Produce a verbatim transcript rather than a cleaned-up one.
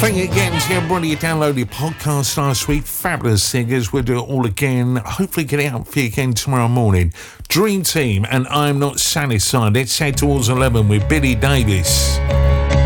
Thank you again to everybody who downloaded the podcast last week. Fabulous singers. We'll do it all again. Hopefully get it out for you again tomorrow morning. Dream Team and I'm Not Satisfied. Let's head towards eleven with Billy Davis.